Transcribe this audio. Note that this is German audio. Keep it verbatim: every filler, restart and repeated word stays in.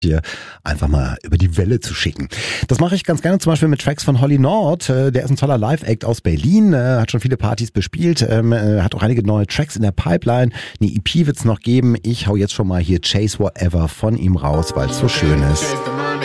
hier einfach mal über die Welle zu schicken. Das mache ich ganz gerne zum Beispiel mit Tracks von Holly Nord. Der ist ein toller Live-Act aus Berlin, hat schon viele Partys bespielt, hat auch einige neue Tracks in der Pipeline. Eine E P wird es noch geben. Ich hau jetzt schon mal hier Chase Whatever von ihm raus, weil es so schön ist.